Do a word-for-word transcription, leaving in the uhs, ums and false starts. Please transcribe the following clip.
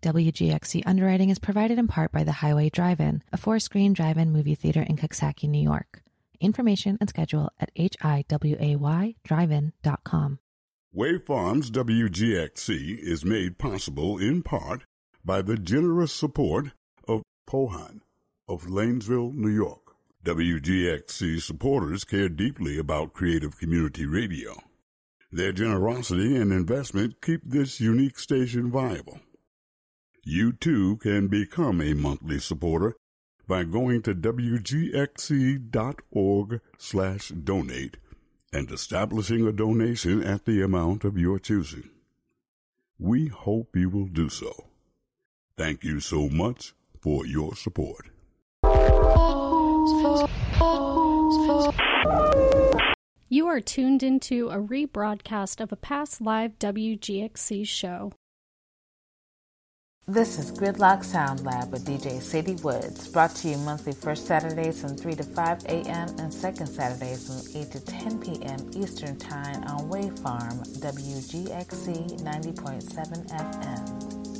W G X C underwriting is provided in part by the Highway Drive-In, a four-screen drive-in movie theater in Coxsackie, New York. Information and schedule at H I W A Y drive in dot com. Wave Farms W G X C is made possible in part by the generous support of Pohan of Lanesville, New York. W G X C supporters care deeply about creative community radio. Their generosity and investment keep this unique station viable. You too can become a monthly supporter by going to W G X C dot org slash donate and establishing a donation at the amount of your choosing. We hope you will do so. Thank you so much for your support. You are tuned into a rebroadcast of a past live W G X C show. This is Gridlock Sound Lab with D J Sadie Woods, brought to you monthly first Saturdays from three to five a.m. and second Saturdays from eight to ten p.m. Eastern Time on Wavefarm W G X C ninety point seven F M.